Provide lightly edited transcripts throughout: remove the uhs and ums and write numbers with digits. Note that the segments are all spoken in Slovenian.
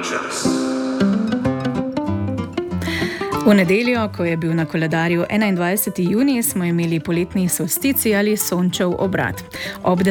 Emotions. V nedeljo, ko je bil na koledarju 21. junij, smo imeli poletni solstici ali sončev obrat. Ob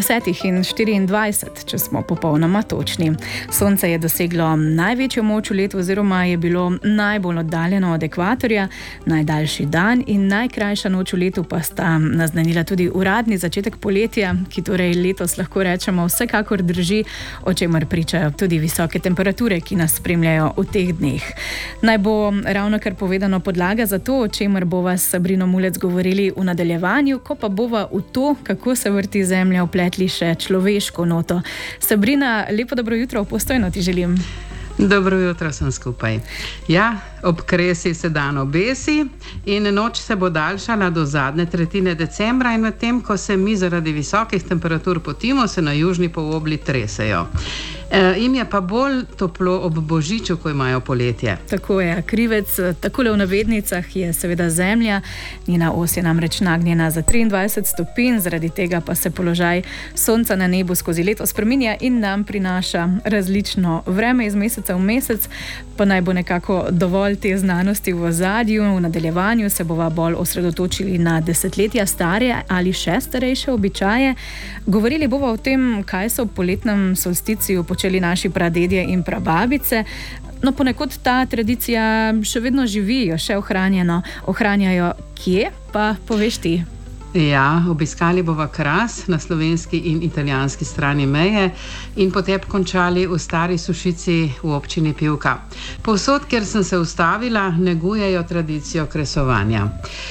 10:24, če smo popolnoma točni. Sonce je doseglo največjo moč v letu oziroma je bilo najbolj oddaljeno od ekvatorja, najdaljši dan in najkrajša noč v letu pa sta naznanila tudi uradni začetek poletja, ki torej letos lahko rečemo vsekakor drži, o čemer pričajo tudi visoke temperature, ki nas spremljajo v teh dneh. Naj bo ravno kar povedano podlaga za to, o čemer bova s Sabrino Mulec govorili v nadaljevanju, ko pa bova v to, kako se vrti zemlja, vpletli še človeško noto. Sabrina, lepo dobro jutro, v Postojno ti želim. Dobro jutro sem skupaj. Ja, ob kresi se dan obesi in noč se bo daljšala do zadnje tretjine decembra in medtem, ko se mi zaradi visokih temperatur potimo, se na južni polobli tresejo. Im je pa bolj toplo ob Božiču, ko imajo poletje. Tako je, krivec takole v navednicah je seveda Zemlja, njena os je namreč nagnjena za 23 stopinj, zaradi tega pa se položaj sonca na nebu skozi leto spreminja in nam prinaša različno vreme iz meseca v mesec, pa naj bo nekako dovolj te znanosti v ozadju. V nadaljevanju se bova bolj osredotočili na desetletja stare ali še starejše običaje. Govorili bova o tem, kaj so v poletnem solsticiju počeli naši pradedje in prababice. No, ponekod ta tradicija še vedno živi, jo še ohranjajo. Kje pa poveš ti? Ja, obiskali bova Kras na slovenski in italijanski strani meje in potem končali v Stari Sušici v občini Pivka. Povsod, kjer sem se ustavila, negujejo tradicijo kresovanja.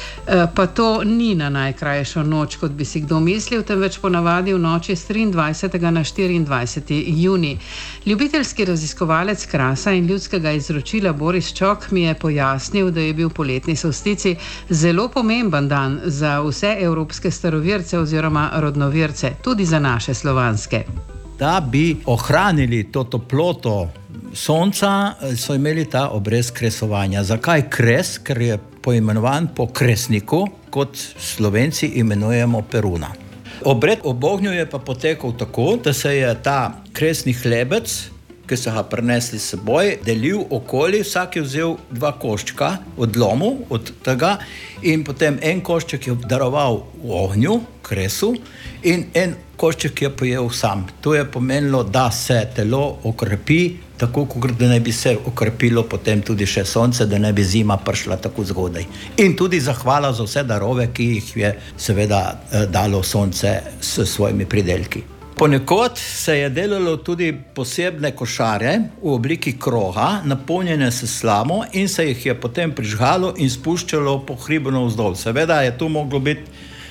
Pa to ni na najkrajšo noč, kot bi si kdo mislil, temveč ponavadi v noči s 23. na 24. junij. Ljubiteljski raziskovalec Krasa in ljudskega izročila Boris Čok mi je pojasnil, da je bil poletni solstici zelo pomemben dan za vse evropske starovirce oziroma rodnovirce, tudi za naše slovanske. Da bi ohranili to toploto sonca, so imeli ta obrez kresovanja. Zakaj kres? Ker je poimenovan po kresniku, kot Slovenci imenujemo Peruna. Obred ob ognju je pa potekal tako, da se je ta kresni hlebec, ki so ga prinesli s seboj, delil okoli, vsak je vzel 2 koščka, odlomil od tega in potem en košček je daroval v ognju, kresu, in en košček je pojel sam. To je pomenilo, da se telo okrepi, tako kot da ne bi se okrepilo potem tudi še sonce, da ne bi zima prišla tako zgodaj. In tudi zahvala za vse darove, ki jih je seveda dalo sonce s svojimi pridelki. Ponekod se je delalo tudi posebne košare v obliki kroga, napolnjene s slamo in se jih je potem prižgalo in spuščalo po hribu navzdol. Seveda je to moglo biti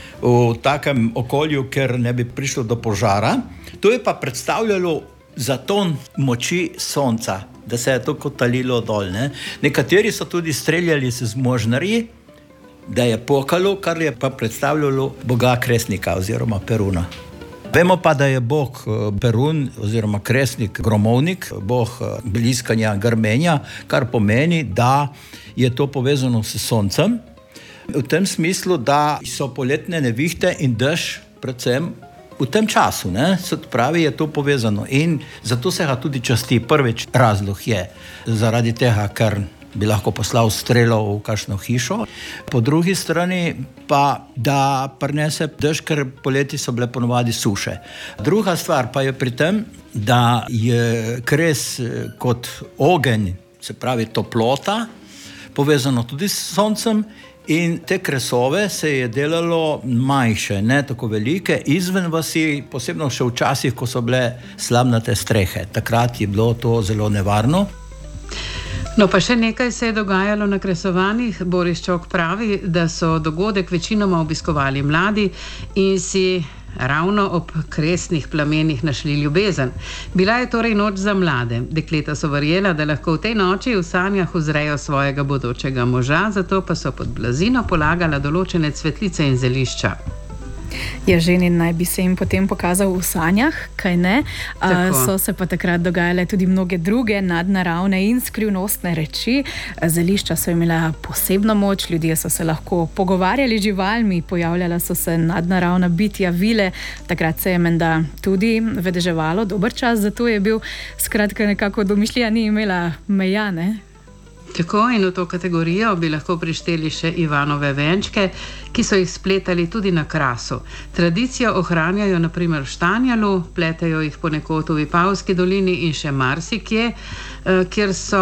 v takem okolju, ker ne bi prišlo do požara. To je pa predstavljalo zaton moči sonca, da se je to kotalilo dol. Nekateri so tudi streljali z možnarji, da je pokalo, kar je pa predstavljalo boga kresnika oziroma Peruna. Vemo pa, da je bog Perun oziroma kresnik gromovnik, bog bliskanja, grmenja, kar pomeni, da je to povezano s soncem. V tem smislu, da so poletne nevihte in dež predvsem v tem času, se pravi, je to povezano in zato se ga tudi časti. Prvič razlog je zaradi tega, ker bi lahko poslal strelo v kakšno hišo. Po drugi strani pa, da prinese dež, ker poleti so bile ponovadi suše. Druga stvar pa je pri tem, da je kres kot ogenj, se pravi toplota, povezano tudi s soncem. In te kresove se je delalo manjše, ne tako velike, izven vasi, posebno še včasih, ko so bile slamnate strehe. Takrat je bilo to zelo nevarno. No, pa še nekaj se je dogajalo na kresovanjih. Boris Čok pravi, da so dogodek večinoma obiskovali mladi in si ravno ob kresnih plamenih našli ljubezen. Bila je torej noč za mlade. Dekleta so verjela, da lahko v tej noči v sanjah uzrejo svojega bodočega moža, zato pa so pod blazino polagala določene cvetlice in zelišča. Ženin naj bi se jim potem pokazal v sanjah, kaj ne? So se pa takrat dogajale tudi mnoge druge nadnaravne in skrivnostne reči. Zelišča so imela posebno moč, ljudje so se lahko pogovarjali z živalmi, pojavljala so se nadnaravna bitja, vile. Takrat se je menda tudi vedeževalo dober čas, zato je bil skratka nekako domišljija ni imela meja, ne? Tako, in v to kategorijo bi lahko prišteli še Ivanove venčke, ki so jih spletali tudi na Krasu. Tradicijo ohranjajo na primer v Štanjalu, pletejo jih ponekod v Vipavski dolini in še marsikje, kjer so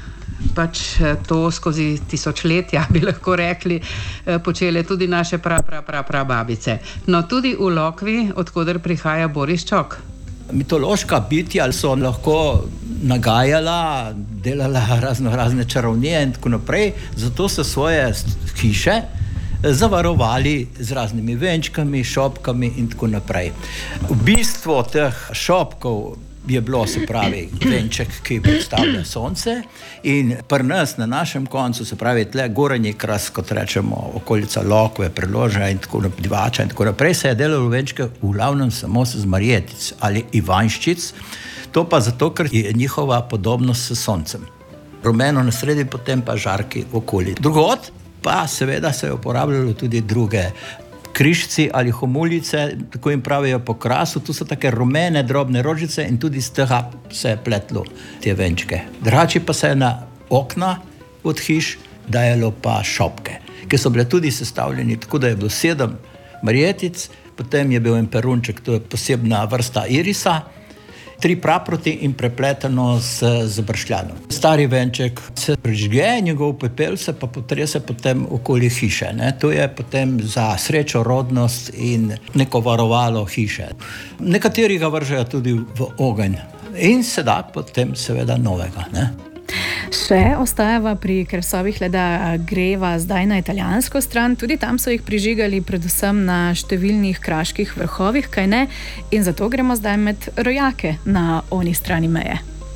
pač to skozi tisočletja, bi lahko rekli, počele tudi naše prababice. No, tudi v Lokvi, odkoder prihaja Boris Čok. Mitološka bitja so lahko nagajala, delala razne čarovnije in tako naprej, zato so svoje hiše zavarovali z raznimi venčkami, šopkami in tako naprej. V bistvu teh šopkov je bilo, se pravi, venček, ki predstavlja sonce, in pri nas, na našem koncu, se pravi, tle Gorenji Kras, kot rečemo, okolica Lokve, Preloža in tako naprej, Divača in tako naprej, se je delalo venčke v glavnem samo z marjetic ali ivanščic, to pa zato, ker je njihova podobnost s soncem. Rumeno na sredi, potem pa žarki okoli. Drugod pa seveda se je uporabljalo tudi druge križci ali homulice, tako jim pravijo po Krasu, tu so take rumene drobne rožice in tudi z tega se je pletlo te venčke. Drugače pa se je na okna od hiš dajalo pa šopke, ki so bile tudi sestavljeni tako, da je bilo 7 marjetic, potem je bil en perunček, to je posebna vrsta irisa, 3 praproti in prepleteno z bršljanom. Stari venček se prižge, njegov pepel se pa potrese potem okoli hiše. Ne? To je potem za srečo, rodnost in neko varovalo hiše. Nekateri ga vržejo tudi v ogenj in se da potem seveda novega. Ne? Še ostajava pri kresovih, le da greva zdaj na italijansko stran. Tudi tam so jih prižigali predvsem na številnih kraških vrhovih, kaj ne? In zato gremo zdaj med rojake na oni strani meje.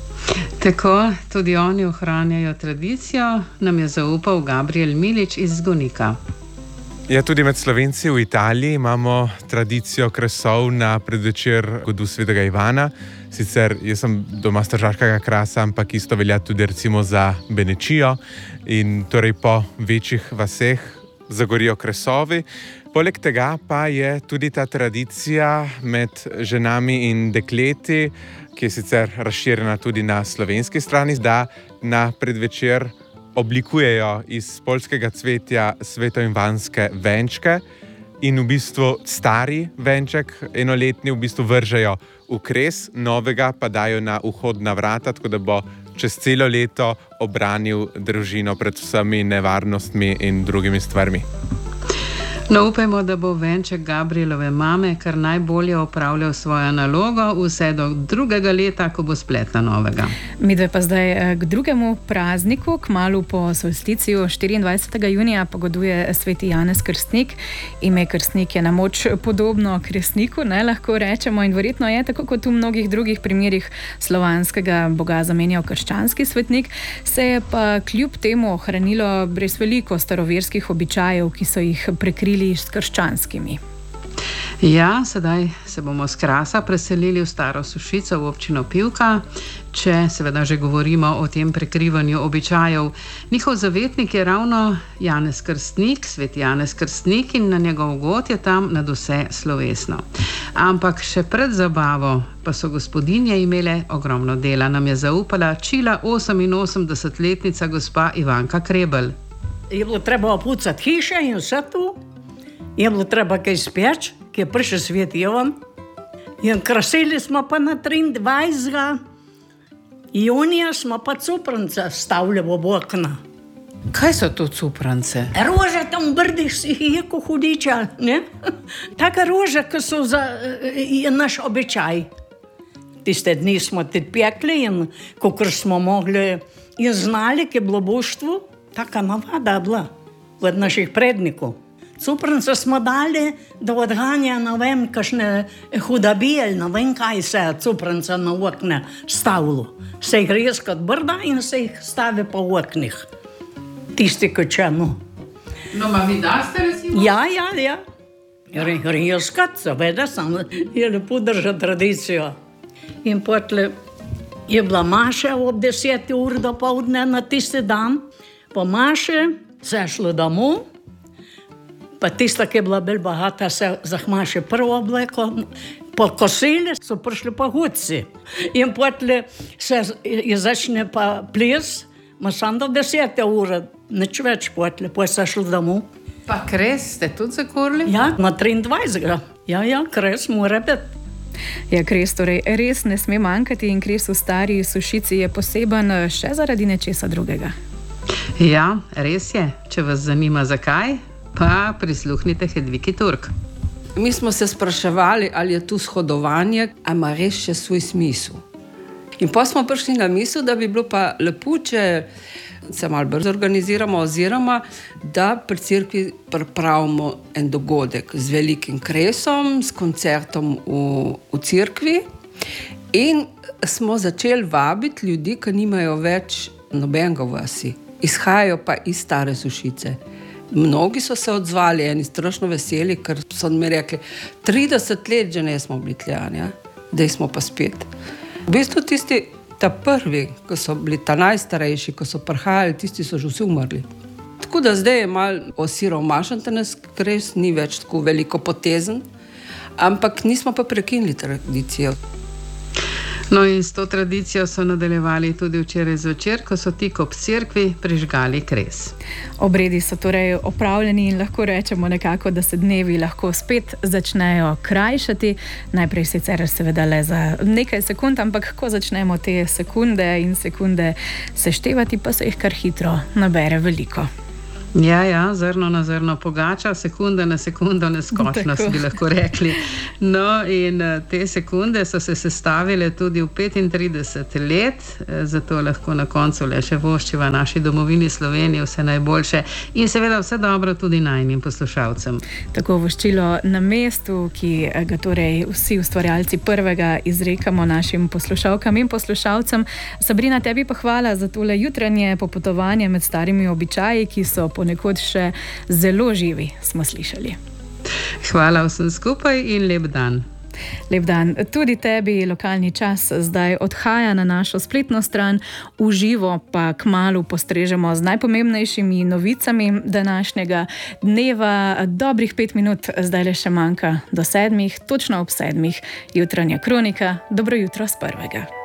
Tako, tudi oni ohranjajo tradicijo, nam je zaupal Gabriel Milič iz Zgonika. Ja, tudi med Slovenci v Italiji imamo tradicijo kresov na predvečer godu svetega Ivana. Sicer jaz sem doma stražarskega Krasa, ampak isto velja tudi recimo za Benečijo. In torej po večjih vaseh zagorijo kresovi. Poleg tega pa je tudi ta tradicija med ženami in dekleti, ki je sicer razširjena tudi na slovenski strani, da na predvečer oblikujejo iz poljskega cvetja svetoivanske venčke in v bistvu stari venček enoletni v bistvu vržejo v kres, novega pa dajo na vhodna vrata, tako da bo čez celo leto obranil družino pred vsemi nevarnostmi in drugimi stvarmi. No, upajmo, da bo venček Gabrielove mame kar najbolje opravljal svojo nalogo vse do drugega leta, ko bo spletla novega. Midve pa zdaj k drugemu prazniku, kmalu po solsticiju 24. junija pogoduje sveti Janez Krstnik. Ime Krstnik je na moč podobno kresniku, ne, lahko rečemo, in verjetno je, tako kot v mnogih drugih primerih slovanskega boga zamenjal krščanski svetnik, se je pa kljub temu ohranilo brez veliko staroverskih običajev, ki so jih prekrili s krščanskimi. Ja, sedaj se bomo s Krasa preselili v Staro Sušico v občino Pivka, če seveda že govorimo o tem prekrivanju običajev. Njihov zavetnik je ravno Janez Krstnik, sveti Janez Krstnik, in na njegov god je tam nadvse slovesno. Ampak še pred zabavo pa so gospodinje imele ogromno dela, nam je zaupala čila 88-letnica gospa Ivanka Krebel. Je bilo treba opucati hiše in vse to. Je bilo treba kaj speč, ki je prišel sveti Ivan. In krasili smo pa na 23. junija smo pa cuprance stavili v okna. Kaj so to cuprance? Rože tam v brdih si je ko hudiča, ne? Taka rože, ki so je naš običaj. Tiste dni smo te pekli in kakor smo mogli in znali, ki je bilo boštvo, taka navada bila od naših prednikov. Cuprance smo dali, da odganja, ne vem, kakšne hudabije, ne vem, kaj se je cuprance na okne stavilo. Se jih res kot brda in se jih stavi po oknih. Tisti, ki če, no. No, ma vi daste recimo? Ja. Rijoskat, seveda, samo je lepo držati tradicijo. In potle je bila maša ob 10 ur do povdne na tisti dan. Po maši se je šlo domov, pa tista, ki je bila bolj bogata, se zahmaši prvo obleko. Po kosili so prišli pa hudci. In potle se začne pa ples, ma sam do 10 ure, nič več potle, pa se je šlo domov. Pa kres ste tudi zakurili? Ja, na 23. Ja, kres mora biti. Ja, kres torej res ne sme manjkati in kres v Stari Sušici je poseben še zaradi nečesa drugega. Ja, res je. Če vas zanima zakaj, pa prisluhnite Hedviki Turk. Mi smo se spraševali, ali je tu shodovanje, ali ima res še svoj smisel. In pa smo prišli na misel, da bi bilo pa lepo, če se malo bolj zorganiziramo oziroma da pri cerkvi pripravimo en dogodek z velikim kresom, s koncertom v cerkvi in smo začeli vabiti ljudi, ki nimajo več nobenega v vasi. Izhajajo pa iz Stare Sušice. Mnogi so se odzvali, eni strašno veseli, ker so mi rekli, 30 let že ne smo bili tlja, da smo pa spet. V bistvu ta prvi, ko so bili ta najstarejši, ko so prihajali, tisti so že vsi umrli. Tako da zdaj je malo osiromašen ta nas kres, ni več tako veliko potezen, ampak nismo pa prekinili tradicijo. No in s to tradicijo so nadaljevali tudi včeraj zvečer, ko so tik ob cerkvi prižgali kres. Obredi so torej opravljeni in lahko rečemo nekako, da se dnevi lahko spet začnejo krajšati. Najprej sicer seveda le za nekaj sekund, ampak ko začnemo te sekunde in sekunde seštevati, pa se jih kar hitro nabere veliko. Ja, zrno na zrno pogača, sekunda na sekundo neskočnost, bi lahko rekli. No in te sekunde so se sestavile tudi v 35 let, zato lahko na koncu le še voščiva naši domovini Sloveniji vse najboljše in seveda vse dobro tudi najnim poslušalcem. Tako voščilo na mestu, ki ga torej vsi ustvarjalci prvega izrekamo našim poslušalkam in poslušalcem. Sabrina, tebi pa hvala za tole jutranje popotovanje med starimi običaji, ki so ponekod še zelo živi, smo slišali. Hvala vsem skupaj in lep dan. Lep dan tudi tebi. Lokalni čas zdaj odhaja na našo spletno stran, v živo pa kmalu postrežemo z najpomembnejšimi novicami današnjega dneva. Dobrih 5 minut zdaj le še manjka do 7, točno ob 7, jutranja kronika. Dobro jutro s prvega.